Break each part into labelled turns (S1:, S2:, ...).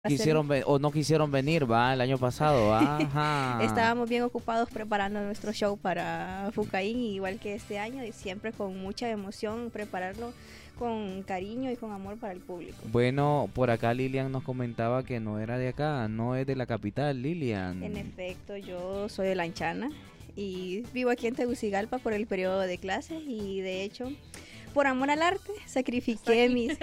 S1: O no quisieron venir, va, el año pasado, va. Ajá.
S2: Estábamos bien ocupados preparando nuestro show para Fucaín, igual que este año, y siempre con mucha emoción prepararlo con cariño y con amor para el público.
S1: Bueno, por acá Lilian nos comentaba que no era de acá, no es de la capital, Lilian.
S2: En efecto, yo soy de Lanchana y vivo aquí en Tegucigalpa por el periodo de clases, y de hecho, por amor al arte, sacrifiqué mis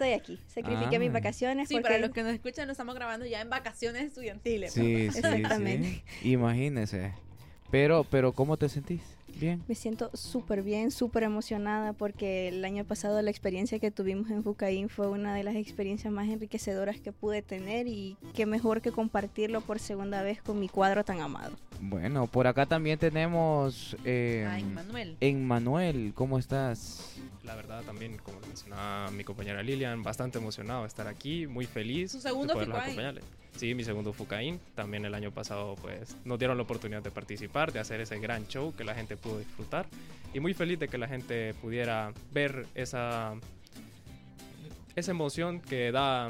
S2: vacaciones.
S3: Sí,
S2: porque
S3: para los que nos escuchan, lo estamos grabando ya en vacaciones estudiantiles.
S1: Sí,
S3: ¿no?
S1: sí,
S2: Exactamente.
S1: sí. Imagínese. Pero, ¿cómo te sentís? Bien.
S2: Me siento súper bien, súper emocionada, porque el año pasado la experiencia que tuvimos en Fucaín fue una de las experiencias más enriquecedoras que pude tener, y qué mejor que compartirlo por segunda vez con mi cuadro tan amado.
S1: Bueno, por acá también tenemos
S3: Emmanuel.
S1: Emmanuel, ¿cómo estás?
S4: La verdad también, como mencionaba mi compañera Lilian, bastante emocionado de estar aquí, muy feliz.
S3: ¿Su segundo
S4: de poderlos
S3: Fucaín?
S4: acompañarles. Sí, mi segundo Fucaín. También el año pasado pues nos dieron la oportunidad de participar, de hacer ese gran show que la gente pudo disfrutar. Y muy feliz de que la gente pudiera ver esa emoción que da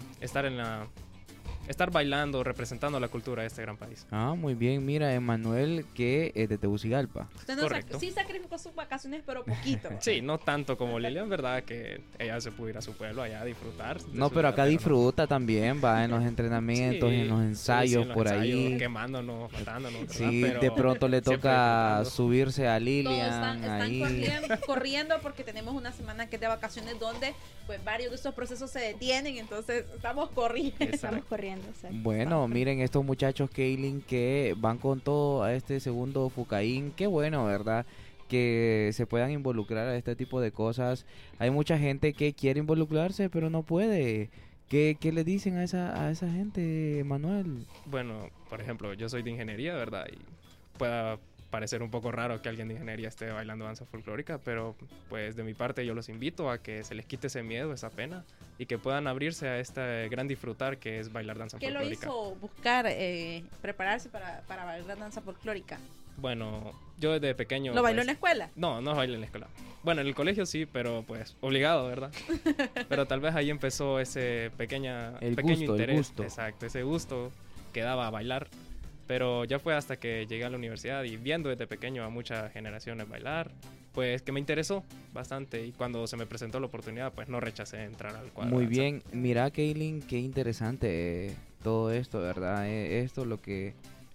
S4: estar bailando, representando la cultura de este gran país.
S1: Ah, muy bien. Mira, Emmanuel, que es de Tegucigalpa.
S3: Usted no
S4: Correcto.
S3: sí sacrificó sus vacaciones, pero poquito.
S4: Sí, no tanto como Lilian, ¿verdad? Que ella se pudo ir a su pueblo allá a disfrutar.
S1: No, pero acá disfruta también, va en los entrenamientos,
S4: Sí,
S1: en los ensayos,
S4: en los
S1: por
S4: ensayos,
S1: ahí.
S4: quemándonos, matándonos, ¿verdad?
S1: Sí,
S4: Pero
S1: de pronto le
S4: siempre
S1: toca
S4: disfrutando.
S1: subirse a
S3: Todos
S1: Lilian
S3: están
S1: ahí.
S3: corriendo porque tenemos una semana que es de vacaciones donde pues varios de estos procesos se detienen, entonces estamos corriendo.
S2: Estamos corriendo, exacto.
S1: Bueno, miren estos muchachos, Kaylin, que van con todo a este segundo Fucaín. Qué bueno, ¿verdad? Que se puedan involucrar a este tipo de cosas. Hay mucha gente que quiere involucrarse, pero no puede. ¿Qué le dicen a esa gente, Manuel?
S4: Bueno, por ejemplo, yo soy de ingeniería, ¿verdad? Y pueda parecer un poco raro que alguien de ingeniería esté bailando danza folclórica, pero pues de mi parte yo los invito a que se les quite ese miedo, esa pena, y que puedan abrirse a este gran disfrutar que es bailar danza
S3: ¿Qué lo
S4: folclórica.
S3: hizo buscar, prepararse para bailar danza folclórica?
S4: Bueno, yo desde pequeño...
S3: ¿Lo bailó
S4: pues,
S3: en la escuela?
S4: No bailé en la escuela. Bueno, en el colegio sí, pero pues obligado, ¿verdad? Pero tal vez ahí empezó ese pequeño interés.
S1: gusto.
S4: Exacto, ese gusto que daba a bailar. Pero ya fue hasta que llegué a la universidad y viendo desde pequeño a muchas generaciones bailar, pues que me interesó bastante, y cuando se me presentó la oportunidad, pues no rechacé entrar al cuadro.
S1: Muy
S4: de danza.
S1: bien. Mira, Kaylin, qué interesante todo esto, ¿verdad? Esto lo que...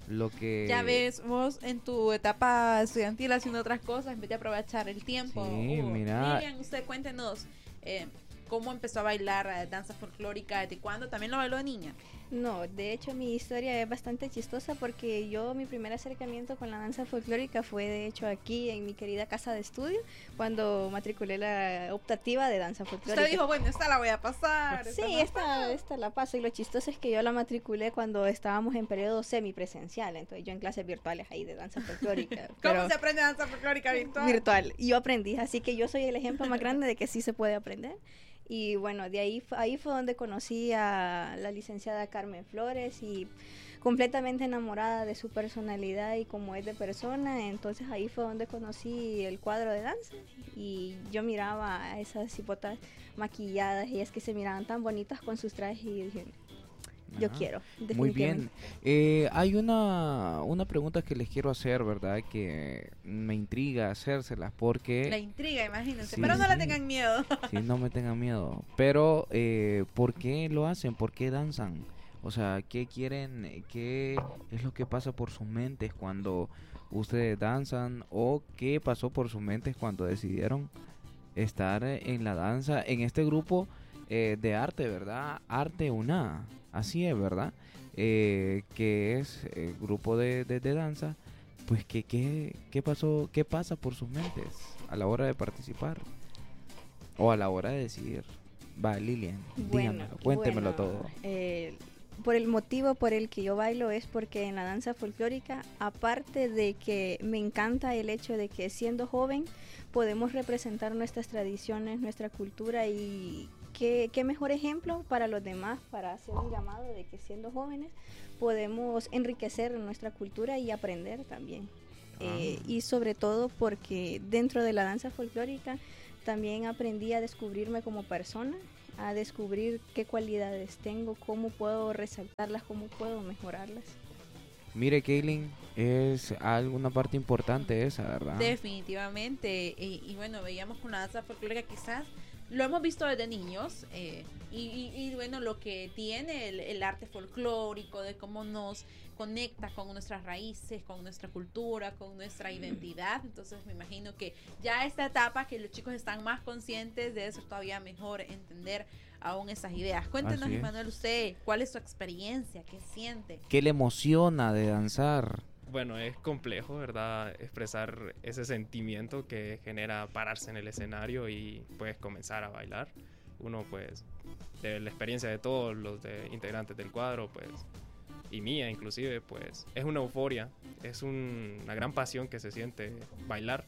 S3: Ya ves, vos en tu etapa estudiantil haciendo otras cosas en vez de aprovechar el tiempo.
S1: Sí, mira.
S3: Lilian, usted cuéntenos cómo empezó a bailar danza folclórica, desde cuándo, también lo bailó de niña.
S2: No, de hecho mi historia es bastante chistosa, porque mi primer acercamiento con la danza folclórica fue de hecho aquí en mi querida casa de estudio, cuando matriculé la optativa de danza folclórica.
S3: Usted dijo, bueno, esta la voy a pasar.
S2: Sí, esta la paso, y lo chistoso es que yo la matriculé cuando estábamos en periodo semipresencial, entonces yo en clases virtuales ahí de danza folclórica.
S3: ¿Cómo se aprende danza folclórica virtual?
S2: Virtual, y yo aprendí, así que yo soy el ejemplo más grande de que sí se puede aprender. Y bueno, de ahí fue donde conocí a la licenciada Carmen Flores, y completamente enamorada de su personalidad y cómo es de persona. Entonces ahí fue donde conocí el cuadro de danza, y yo miraba a esas hipotas maquilladas, y es que se miraban tan bonitas con sus trajes, y dije, yo quiero,
S1: Muy bien.
S2: definitivamente.
S1: Hay una pregunta que les quiero hacer, ¿verdad? Que me intriga hacérselas porque...
S3: La intriga, imagínense,
S1: Sí,
S3: pero no le
S1: sí.
S3: tengan miedo.
S1: Sí, no me tengan miedo. Pero, ¿por qué lo hacen? ¿Por qué danzan? O sea, ¿qué quieren? ¿Qué es lo que pasa por sus mentes cuando ustedes danzan? ¿O qué pasó por sus mentes cuando decidieron estar en la danza, en este grupo de arte, ¿verdad? Arte Una, así es, ¿verdad? Que es el grupo de danza. Pues, ¿qué pasó? ¿Qué pasa por sus mentes a la hora de participar? O a la hora de decidir. Va, Lilian, dígamelo, cuéntemelo todo.
S2: Por el motivo por el que yo bailo es porque en la danza folclórica, aparte de que me encanta el hecho de que siendo joven podemos representar nuestras tradiciones, nuestra cultura, y qué mejor ejemplo para los demás, para hacer un llamado de que siendo jóvenes podemos enriquecer nuestra cultura y aprender también. Y sobre todo porque dentro de la danza folclórica también aprendí a descubrirme como persona, a descubrir qué cualidades tengo, cómo puedo resaltarlas, cómo puedo mejorarlas.
S1: Mire, Kaylin, es alguna parte importante esa, ¿verdad?
S3: Definitivamente. Y bueno, veíamos con la danza folclórica quizás lo hemos visto desde niños y bueno, lo que tiene el arte folclórico, de cómo nos conecta con nuestras raíces, con nuestra cultura, con nuestra identidad. Entonces me imagino que ya esta etapa que los chicos están más conscientes de eso, todavía mejor entender aún esas ideas. Cuéntenos, Emanuel, usted, ¿cuál es su experiencia? ¿Qué siente?
S1: ¿Qué le emociona de danzar?
S4: Bueno, es complejo, ¿verdad? Expresar ese sentimiento que genera pararse en el escenario y pues comenzar a bailar. Uno pues, de la experiencia de todos los integrantes del cuadro, pues, y mía inclusive, pues, es una euforia, es una gran pasión que se siente bailar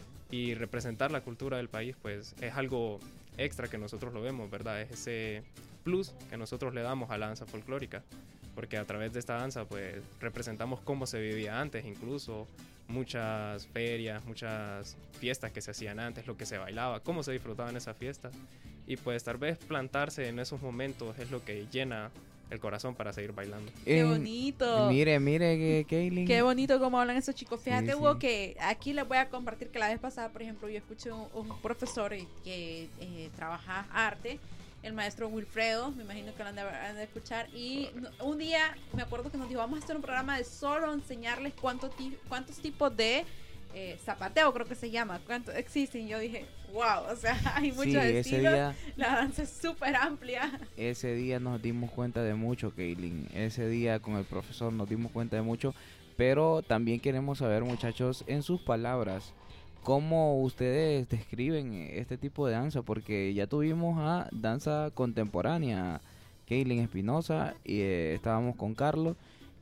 S4: y representar la cultura del país, pues, es algo extra que nosotros lo vemos, ¿verdad? Es ese plus que nosotros le damos a la danza folclórica, porque a través de esta danza pues representamos cómo se vivía antes, incluso muchas ferias, muchas fiestas que se hacían antes, lo que se bailaba, cómo se disfrutaban esas fiestas, y pues tal vez plantarse en esos momentos es lo que llena el corazón para seguir bailando.
S3: ¡Qué bonito!
S1: Mire, Kaylin.
S3: Qué bonito cómo hablan esos chicos. Fíjate,
S1: Sí,
S3: Hugo,
S1: sí.
S3: que aquí les voy a compartir que la vez pasada, por ejemplo, yo escuché un profesor que trabaja arte, el maestro Wilfredo, me imagino que lo han de escuchar, y un día me acuerdo que nos dijo, vamos a hacer un programa de solo enseñarles cuántos tipos de zapateo, creo que se llama, cuántos existen. Yo dije, wow, o sea, hay muchos estilos, la danza es súper amplia.
S1: Ese día nos dimos cuenta de mucho, Kaylin. Ese día con el profesor nos dimos cuenta de mucho, pero también queremos saber, muchachos, en sus palabras, cómo ustedes describen este tipo de danza, porque ya tuvimos a danza contemporánea, Kaylin Espinosa, y estábamos con Carlos,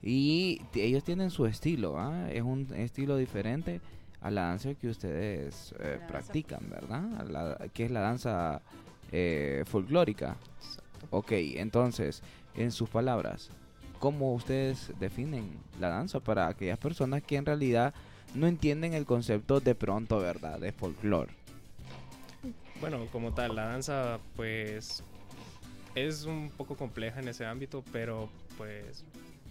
S1: y ellos tienen su estilo, es un estilo diferente a la danza que ustedes practican, ¿verdad? Que es la danza folclórica.
S4: Exacto.
S1: Ok, entonces, en sus palabras, ¿cómo ustedes definen la danza para aquellas personas que en realidad no entienden el concepto de pronto, ¿verdad? De folclore.
S4: Bueno, como tal, la danza pues es un poco compleja en ese ámbito, pero pues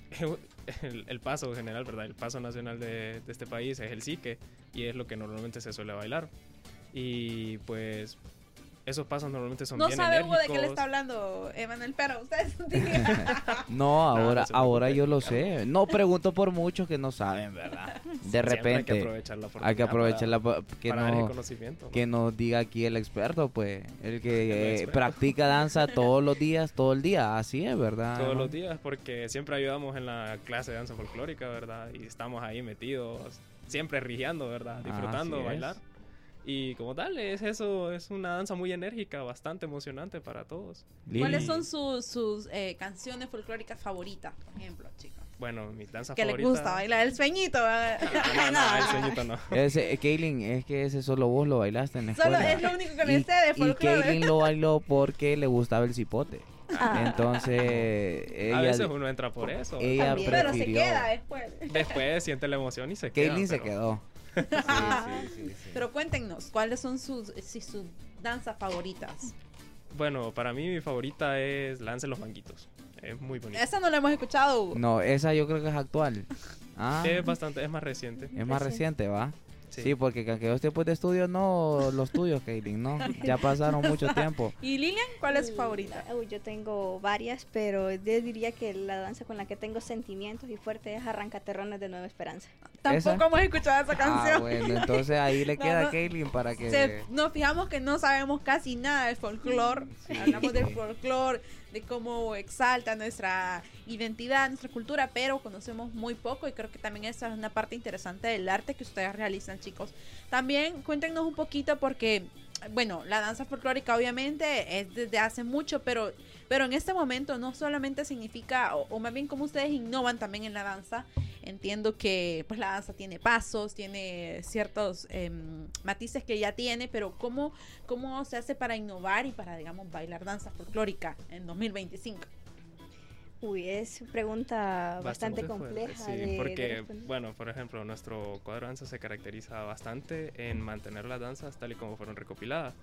S4: el paso general, ¿verdad? El paso nacional de este país es el sique y es lo que normalmente se suele bailar. Y pues esos pasos normalmente son
S3: no
S4: bien
S3: sabe
S4: enérgicos.
S3: Hugo de qué le está hablando Emanuel, pero ustedes
S1: No, ahora,
S4: se
S1: ahora
S4: preocupe,
S1: yo lo
S4: Carlos.
S1: sé. No pregunto por muchos que no saben, ¿verdad? De
S4: Siempre
S1: repente
S4: hay que aprovechar la oportunidad
S1: hay que aprovechar que
S4: para dar el
S1: no
S4: conocimiento, ¿no?
S1: que nos diga aquí el experto, pues, el que
S4: experto.
S1: practica danza todos los días, todo el día, así es, ¿verdad?
S4: Todos los días, porque siempre ayudamos en la clase de danza folclórica, ¿verdad? Y estamos ahí metidos, siempre rigiando, ¿verdad? Disfrutando,
S1: así es.
S4: bailar. Y como tal, es eso, es una danza muy enérgica, bastante emocionante para todos.
S3: ¿Cuáles
S1: Lili.
S3: son sus canciones folclóricas favoritas, por ejemplo, chicos?
S4: Bueno, mi danza
S3: Que les
S4: favorita...
S3: gusta bailar el sueñito.
S4: No, el sueñito no.
S1: Kaylin, es que ese solo vos lo bailaste en la
S3: Solo
S1: escuela.
S3: es lo único que me sé de
S1: Y
S3: folclore.
S1: Kaylin lo bailó porque le gustaba el cipote.
S2: Ah.
S1: Entonces,
S4: A
S1: ella,
S4: veces uno entra por eso.
S1: ella
S2: También.
S3: Pero se
S1: prefirió.
S3: queda después.
S4: Después siente la emoción y se queda.
S1: Kaylin se
S4: pero-
S1: quedó. Sí.
S3: Pero cuéntenos, ¿cuáles son sus danzas favoritas?
S4: Bueno, para mí mi favorita es Lance los Manguitos. Es muy bonita.
S3: Esa no la hemos escuchado, Hugo.
S1: No, esa yo creo que es actual.
S4: Es más reciente.
S1: Es más
S2: Sí.
S1: reciente, ¿va?
S4: Sí.
S1: Sí, porque en aquellos tiempos de estudio, no los tuyos, Kaylin, no. Ya pasaron mucho tiempo.
S3: ¿Y Lilian, cuál es su favorita?
S2: Yo tengo varias, pero yo diría que la danza con la que tengo sentimientos y fuerte es Arrancaterrones de Nueva Esperanza.
S3: Tampoco
S1: ¿Esa?
S3: hemos escuchado esa canción.
S1: Ah, bueno, entonces ahí le
S3: No,
S1: queda
S3: no.
S1: a Kaylin para que...
S3: Nos fijamos que no sabemos casi nada del folclore.
S1: Sí.
S3: Hablamos del folclore, de cómo exalta nuestra identidad, nuestra cultura, pero conocemos muy poco y creo que también esa es una parte interesante del arte que ustedes realizan, chicos. También cuéntenos un poquito porque, bueno, la danza folclórica obviamente es desde hace mucho, pero en este momento no solamente significa, o más bien como ustedes innovan también en la danza. Entiendo que pues la danza tiene pasos, tiene ciertos matices que ya tiene, pero ¿cómo se hace para innovar y para, digamos, bailar danza folclórica en 2025?
S2: Uy, es pregunta bastante
S4: fuerte,
S2: compleja.
S4: sí,
S2: de
S4: porque,
S2: responder.
S4: bueno, por ejemplo, nuestro cuadro de danza se caracteriza bastante en mantener las danzas tal y como fueron recopiladas.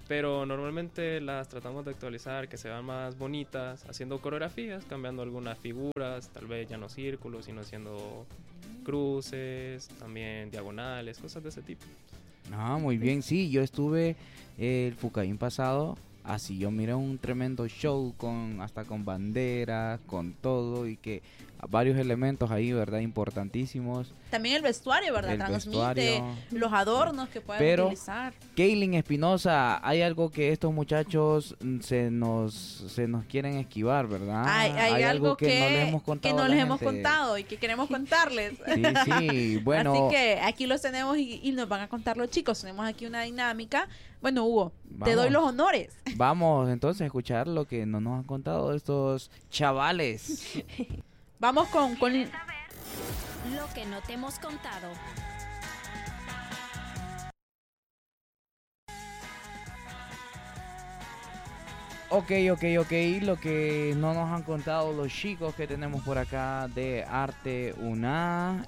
S4: pero normalmente las tratamos de actualizar, que se vean más bonitas, haciendo coreografías, cambiando algunas figuras, tal vez ya no círculos, sino haciendo cruces, también diagonales, cosas de ese tipo.
S1: Ah, muy bien, sí, yo estuve el Fucaín pasado, así yo miré un tremendo show hasta con banderas, con todo y que varios elementos ahí, ¿verdad? Importantísimos.
S3: También el vestuario, ¿verdad?
S1: El
S3: Transmite
S1: vestuario.
S3: los adornos que pueden
S1: Pero,
S3: utilizar.
S1: Kaylin Espinosa, hay algo que estos muchachos se nos quieren esquivar, ¿verdad?
S3: Hay algo
S1: que no les hemos contado.
S3: que no
S1: a la
S3: les hemos
S1: gente.
S3: contado y que queremos contarles.
S1: Sí, sí, bueno.
S3: Así que aquí los tenemos y nos van a contar los chicos. Tenemos aquí una dinámica. Bueno, Hugo, te
S1: Vamos.
S3: doy los honores.
S1: Vamos entonces a escuchar lo que no nos han contado estos chavales.
S3: Vamos con
S5: Lo que no te hemos contado.
S1: Ok, lo que no nos han contado los chicos que tenemos por acá de Arte UNA,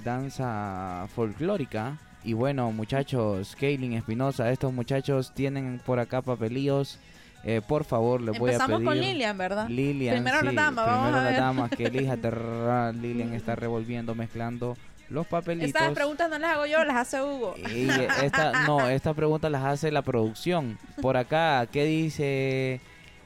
S1: danza folclórica. Y bueno, muchachos, Kaylin Espinosa, estos muchachos tienen por acá papelillos. Por favor, les voy a pedir.
S3: Empezamos con Lilian, ¿verdad?
S1: Lilian,
S3: Primero la
S1: sí,
S3: dama, vamos
S1: primero
S3: a
S1: la
S3: ver.
S1: dama, que elija. Lilian está revolviendo, mezclando los papelitos.
S3: Estas preguntas no las hago yo, las hace Hugo.
S1: Y esta pregunta las hace la producción. Por acá, ¿qué dice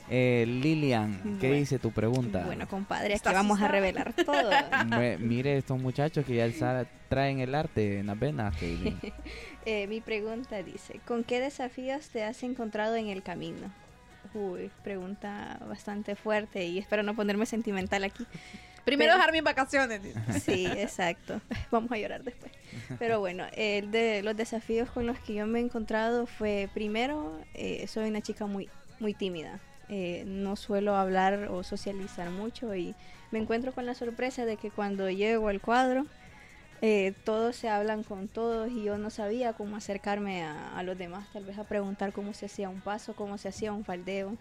S1: Lilian? ¿Qué
S2: Bueno.
S1: dice tu pregunta?
S2: Bueno, compadre, aquí
S3: Está
S2: vamos a
S3: asustada.
S2: revelar todo.
S1: Mire estos muchachos que ya traen el arte en las venas, Kaylin.
S2: Mi pregunta dice, ¿con qué desafíos te has encontrado en el camino? Uy, pregunta bastante fuerte y espero no ponerme sentimental aquí.
S3: Primero
S2: Pero-
S3: dejar mis vacaciones. dice.
S2: Sí, exacto. Vamos a llorar después. Pero bueno, los desafíos con los que yo me he encontrado fue, primero, soy una chica muy, muy tímida. No suelo hablar o socializar mucho y me encuentro con la sorpresa de que cuando llego al cuadro, todos se hablan con todos y yo no sabía cómo acercarme a los demás, tal vez a preguntar cómo se hacía un paso, cómo se hacía un faldeo.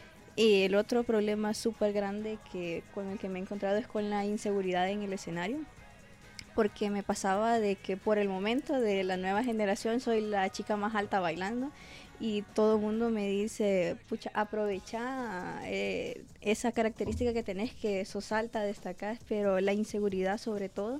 S2: Y el otro problema súper grande con el que me he encontrado es con la inseguridad en el escenario, porque me pasaba de que por el momento de la nueva generación soy la chica más alta bailando y todo el mundo me dice, pucha, aprovecha esa característica que tenés, que sos alta, destacás, pero la inseguridad sobre todo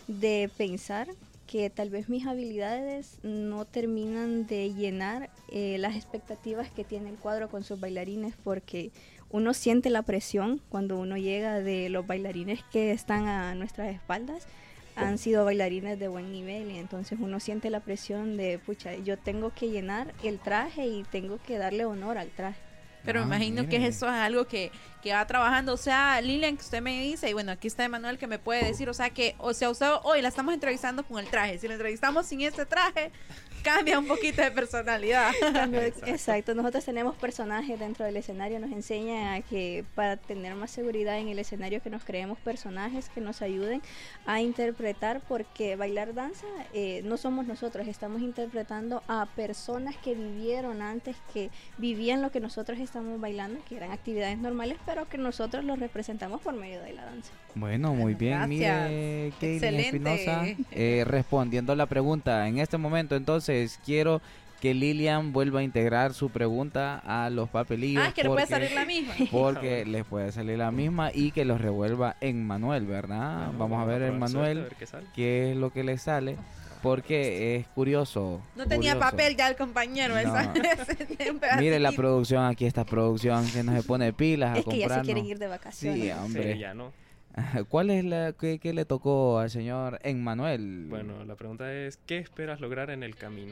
S2: de pensar que tal vez mis habilidades no terminan de llenar las expectativas que tiene el cuadro con sus bailarines, porque uno siente la presión cuando uno llega de los bailarines que están a nuestras espaldas. Han sido bailarines de buen nivel y entonces uno siente la presión de, pucha, yo tengo que llenar el traje y tengo que darle honor al traje.
S3: Pero me imagino que
S1: mire.
S3: eso es algo que va trabajando. O sea, Lilian, que usted me dice, y bueno, aquí está Emanuel que me puede decir, o sea, usted hoy la estamos entrevistando con el traje. Si la entrevistamos sin este traje, cambia un poquito de personalidad.
S2: Exacto, nosotros tenemos personajes dentro del escenario, nos enseña a que para tener más seguridad en el escenario que nos creemos personajes que nos ayuden a interpretar, porque bailar danza no somos nosotros, estamos interpretando a personas que vivieron antes, que vivían lo que nosotros estamos bailando, que eran actividades normales, pero que nosotros los representamos por medio de la danza.
S1: Bueno, muy bien,
S3: Gracias.
S1: mire, Kaylin
S3: Excelente.
S1: Espinosa, respondiendo a la pregunta. En este momento, entonces, quiero que Lilian vuelva a integrar su pregunta a los papelillos.
S3: Ah, es que le puede
S1: porque-
S3: salir la misma.
S1: Porque les puede salir la misma y que los revuelva en Manuel, ¿verdad?
S4: Bueno,
S1: Vamos a ver en
S4: probar suerte,
S1: Manuel
S4: a ver qué sale.
S1: qué es lo que le sale, porque es curioso.
S3: No tenía
S1: curioso.
S3: papel ya el compañero.
S1: No.
S3: esa- un
S1: Mire la
S3: pedacito.
S1: producción, aquí está producción que no se pone pilas a
S2: Es que ya se
S1: comprarnos.
S2: quieren ir de vacaciones.
S1: Sí, hombre.
S4: Sí, ya no.
S1: ¿Cuál es qué le tocó al señor Emmanuel?
S4: Bueno, la pregunta es, ¿qué esperas lograr en el camino?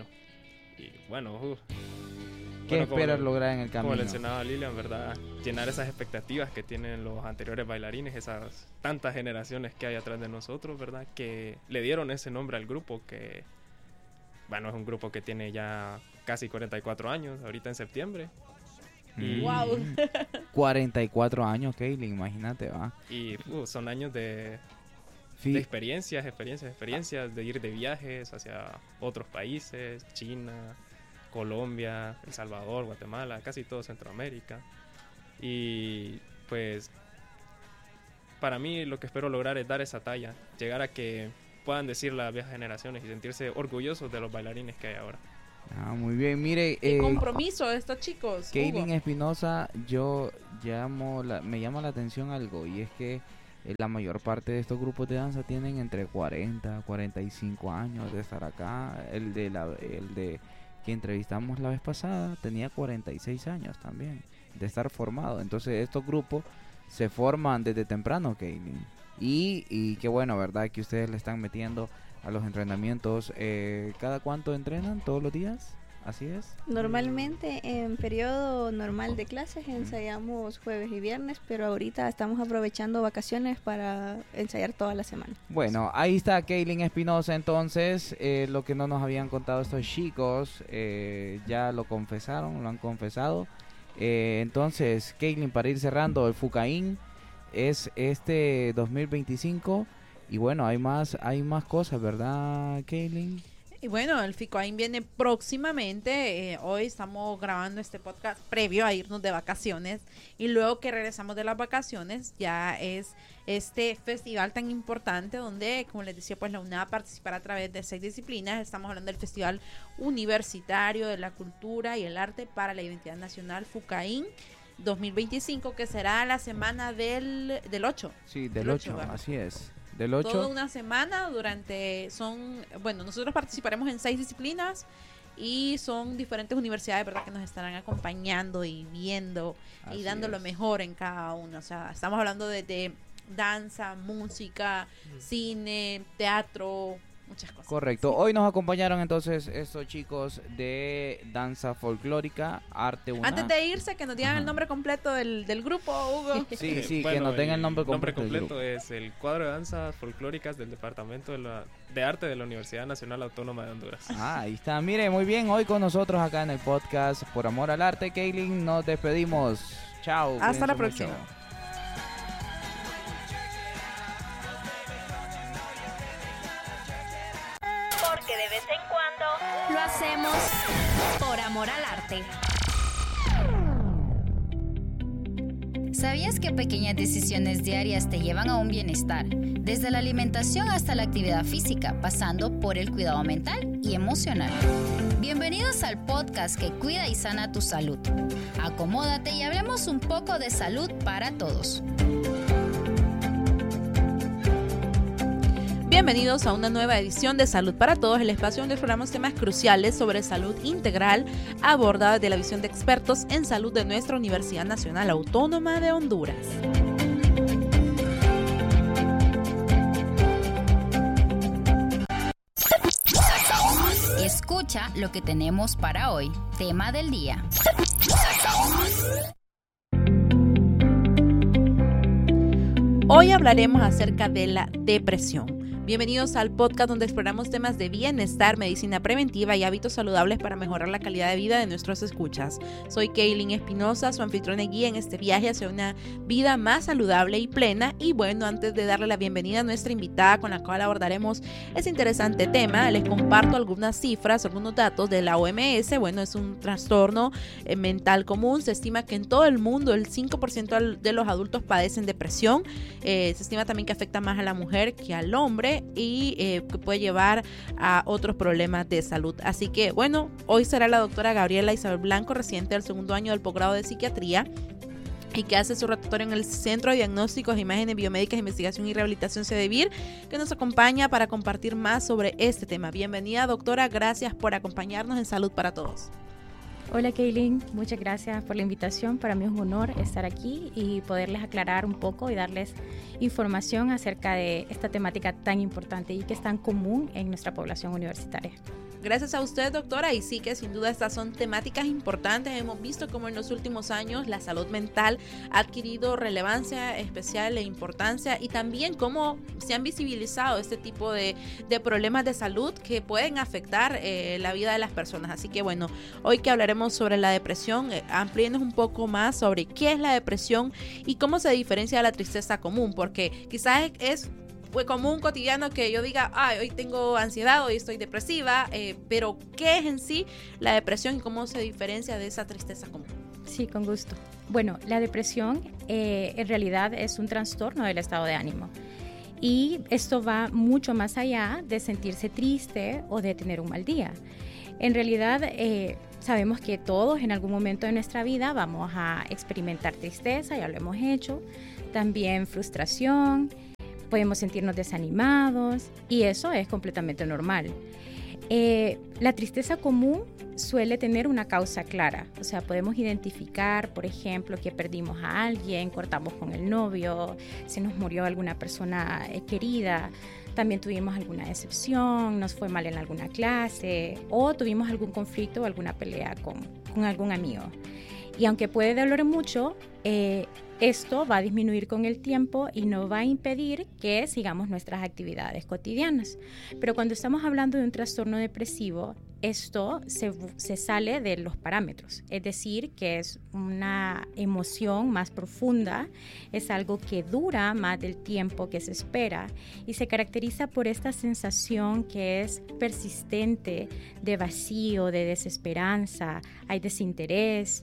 S4: Y bueno,
S1: ¿qué
S4: bueno, como
S1: esperas
S4: lo-
S1: lograr en el
S4: Como
S1: camino?
S4: le mencionaba Lilian, ¿verdad? Llenar esas expectativas que tienen los anteriores bailarines, esas tantas generaciones que hay atrás de nosotros, ¿verdad? Que le dieron ese nombre al grupo que, bueno, es un grupo que tiene ya casi 44 años, ahorita en septiembre. Y,
S3: Guau.
S1: 44 años, Kaylin, imagínate, va.
S4: y son años de
S1: Fi-
S4: experiencias, de ir de viajes hacia otros países, China, Colombia, El Salvador, Guatemala, casi todo Centroamérica. Y pues para mí lo que espero lograr es dar esa talla, llegar a que puedan decir las viejas generaciones y sentirse orgullosos de los bailarines que hay ahora.
S1: Muy bien, mire.
S3: Qué compromiso de estos chicos.
S1: Kaylin
S3: Hugo.
S1: Espinosa, me llama la atención algo, y es que la mayor parte de estos grupos de danza tienen entre 40 45 años de estar acá. El de que entrevistamos la vez pasada tenía 46 años también de estar formado. Entonces estos grupos se forman desde temprano, Kaylin. Y qué bueno, ¿verdad? Que ustedes le están metiendo a los entrenamientos. ¿Cada cuánto entrenan? ¿Todos los días? ¿Así es?
S2: Normalmente en periodo normal de clases ensayamos jueves y viernes, pero ahorita estamos aprovechando vacaciones para ensayar toda la semana.
S1: Bueno, ahí está Kaylin Espinosa. Entonces, lo que no nos habían contado estos chicos, ya lo han confesado. Entonces, Kaylin, para ir cerrando, el FUCAIN es este 2025, y bueno, hay más cosas, ¿verdad, Kaylin?
S3: Y bueno, el FICOAIN viene próximamente. Hoy estamos grabando este podcast previo a irnos de vacaciones. Y luego que regresamos de las vacaciones, ya es este festival tan importante donde, como les decía, pues la UNAV participará a través de 6 disciplinas. Estamos hablando del Festival Universitario de la Cultura y el Arte para la Identidad Nacional, FUCAIN 2025, que será la semana del 8.
S1: Sí, del 8,
S3: ¿verdad?
S1: así es. Del 8.
S3: Toda una semana nosotros participaremos en 6 disciplinas y son diferentes universidades, ¿verdad?, que nos estarán acompañando y viendo y dando lo mejor en cada uno. O sea, estamos hablando de danza, música, cine, teatro, muchas cosas.
S1: Correcto. Hoy nos acompañaron entonces estos chicos de danza folclórica, arte UNAV.
S3: Antes de irse, que nos digan el nombre completo del grupo, Hugo.
S1: Sí,
S4: Bueno,
S1: que nos den el nombre completo.
S4: El nombre completo es el Cuadro de Danzas Folclóricas del Departamento de Arte de la Universidad Nacional Autónoma de Honduras.
S1: Ahí está. Mire, muy bien. Hoy con nosotros acá en el podcast Por Amor al Arte, Kaylin, nos despedimos. Chao.
S3: Hasta la
S1: cuídense
S3: próxima.
S1: mucho.
S5: Porque de vez en cuando lo hacemos por amor al arte.
S6: ¿Sabías que pequeñas decisiones diarias te llevan a un bienestar? Desde la alimentación hasta la actividad física, pasando por el cuidado mental y emocional. Bienvenidos al podcast que cuida y sana tu salud. Acomódate y hablemos un poco de salud para todos.
S3: Bienvenidos a una nueva edición de Salud para Todos, el espacio donde exploramos temas cruciales sobre salud integral abordados desde la visión de expertos en salud de nuestra Universidad Nacional Autónoma de Honduras.
S6: Escucha lo que tenemos para hoy. Tema del día.
S3: Hoy hablaremos acerca de la depresión. Bienvenidos al podcast donde exploramos temas de bienestar, medicina preventiva y hábitos saludables para mejorar la calidad de vida de nuestros escuchas. Soy Kaylin Espinosa, su anfitriona y guía en este viaje hacia una vida más saludable y plena. Y bueno, antes de darle la bienvenida a nuestra invitada con la cual abordaremos ese interesante tema, les comparto algunas cifras, algunos datos de la OMS. Bueno, es un trastorno mental común. Se estima que en todo el mundo el 5% de los adultos padecen depresión. Se estima también que afecta más a la mujer que al hombre y que puede llevar a otros problemas de salud. Así que bueno, hoy será la doctora Gabriela Isabel Blanco, residente del segundo año del posgrado de psiquiatría y que hace su rotatorio en el Centro de Diagnósticos de Imágenes Biomédicas, Investigación y Rehabilitación CEDEVIR, que nos acompaña para compartir más sobre este tema. Bienvenida, doctora, gracias por acompañarnos en Salud para Todos.
S7: Hola Kaylin, muchas gracias por la invitación. Para mí es un honor estar aquí y poderles aclarar un poco y darles información acerca de esta temática tan importante y que es tan común en nuestra población universitaria.
S3: Gracias a usted, doctora, y sí que sin duda estas son temáticas importantes. Hemos visto cómo en los últimos años la salud mental ha adquirido relevancia especial e importancia y también cómo se han visibilizado este tipo de problemas de salud que pueden afectar la vida de las personas. Así que bueno, hoy que hablaremos sobre la depresión, amplíenos un poco más sobre qué es la depresión y cómo se diferencia de la tristeza común, porque quizás es común, cotidiano, que yo diga, hoy tengo ansiedad, hoy estoy depresiva, pero ¿qué es en sí la depresión y cómo se diferencia de esa tristeza común?
S7: Sí, con gusto. Bueno, la depresión en realidad es un trastorno del estado de ánimo y esto va mucho más allá de sentirse triste o de tener un mal día. En realidad, sabemos que todos en algún momento de nuestra vida vamos a experimentar tristeza, ya lo hemos hecho, también frustración, podemos sentirnos desanimados y eso es completamente normal. La tristeza común suele tener una causa clara, o sea, podemos identificar, por ejemplo, que perdimos a alguien, cortamos con el novio, se nos murió alguna persona querida, también tuvimos alguna decepción, nos fue mal en alguna clase o tuvimos algún conflicto o alguna pelea con algún amigo. Y aunque puede doler mucho, esto va a disminuir con el tiempo y no va a impedir que sigamos nuestras actividades cotidianas. Pero cuando estamos hablando de un trastorno depresivo, esto se sale de los parámetros. Es decir, que es una emoción más profunda, es algo que dura más del tiempo que se espera y se caracteriza por esta sensación que es persistente de vacío, de desesperanza, hay desinterés.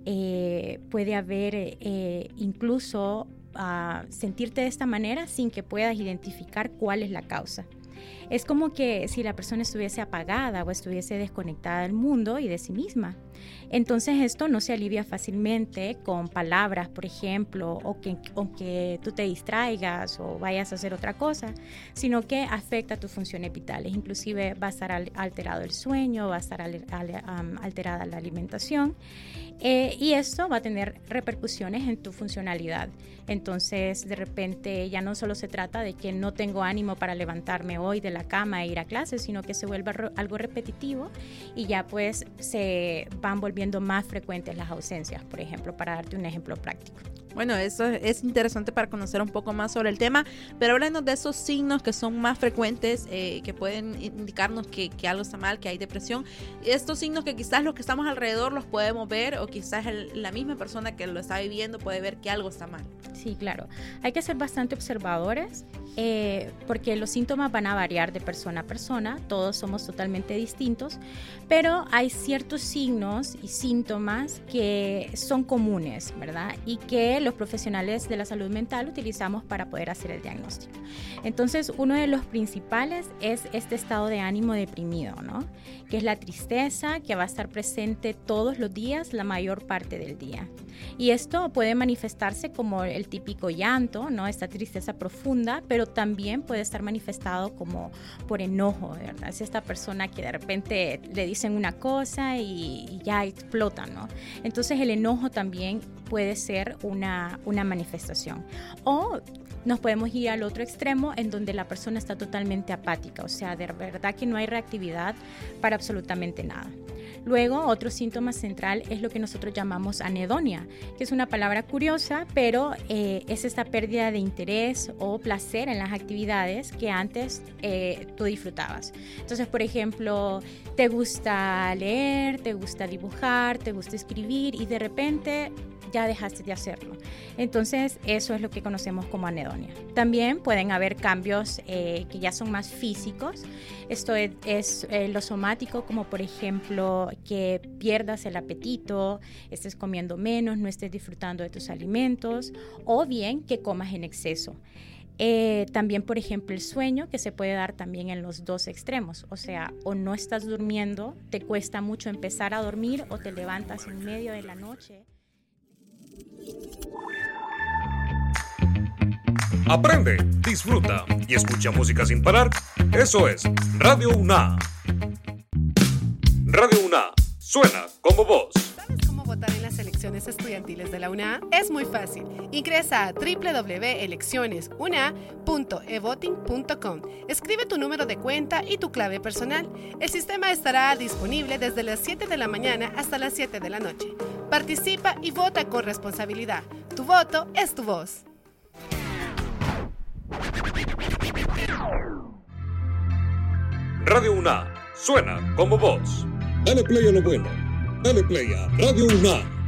S7: Puede haber incluso sentirte de esta manera sin que puedas identificar cuál es la causa. Es como que si la persona estuviese apagada o estuviese desconectada del mundo y de sí misma. Entonces esto no se alivia fácilmente con palabras, por ejemplo, o que tú te distraigas o vayas a hacer otra cosa, sino que afecta tus funciones vitales. Inclusive va a estar alterado el sueño, va a estar alterada la alimentación y esto va a tener repercusiones en tu funcionalidad. Entonces de repente ya no solo se trata de que no tengo ánimo para levantarme hoy de la cama e ir a clase, sino que se vuelve algo repetitivo y ya pues se van volviendo más frecuentes las ausencias, por ejemplo, para darte un ejemplo práctico.
S3: Bueno, eso es interesante para conocer un poco más sobre el tema, pero háblanos de esos signos que son más frecuentes, que pueden indicarnos que algo está mal, que hay depresión. Estos signos que quizás los que estamos alrededor los podemos ver o quizás la misma persona que lo está viviendo puede ver que algo está mal.
S7: Sí, claro. Hay que ser bastante observadores porque los síntomas van a variar de persona a persona, todos somos totalmente distintos, pero hay ciertos signos y síntomas que son comunes, ¿verdad? Y que los profesionales de la salud mental utilizamos para poder hacer el diagnóstico. Entonces, uno de los principales es este estado de ánimo deprimido, ¿no? Que es la tristeza que va a estar presente todos los días, la mayor parte del día. Y esto puede manifestarse como el típico llanto, ¿no? Esta tristeza profunda, pero también puede estar manifestado como por enojo, ¿verdad? Es esta persona que de repente le dicen una cosa y ya explota, ¿no? Entonces el enojo también puede ser una manifestación. O nos podemos ir al otro extremo en donde la persona está totalmente apática, o sea, de verdad que no hay reactividad para absolutamente nada. Luego, otro síntoma central es lo que nosotros llamamos anedonia, que es una palabra curiosa, pero es esta pérdida de interés o placer en las actividades que antes tú disfrutabas. Entonces, por ejemplo, te gusta leer, te gusta dibujar, te gusta escribir y de repente ya dejaste de hacerlo. Entonces, eso es lo que conocemos como anedonia. También pueden haber cambios que ya son más físicos. Esto es lo somático, como por ejemplo que pierdas el apetito, estés comiendo menos, no estés disfrutando de tus alimentos o bien que comas en exceso. También, por ejemplo, el sueño, que se puede dar también en los dos extremos. O sea, o no estás durmiendo, te cuesta mucho empezar a dormir o te levantas en medio de la noche.
S8: Aprende, disfruta y escucha música sin parar. Eso es Radio UNA. Radio UNA suena como vos.
S9: ¿Sabes cómo votar en las elecciones estudiantiles de la UNA? Es muy fácil. Ingresa a www.eleccionesuna.evoting.com. Escribe tu número de cuenta y tu clave personal. El sistema estará disponible desde las 7 de la mañana hasta las 7 de la noche. Participa y vota con responsabilidad. Tu voto es tu voz.
S8: Radio UNA suena como vos. Dale play a lo bueno. Dale play a Radio UNA.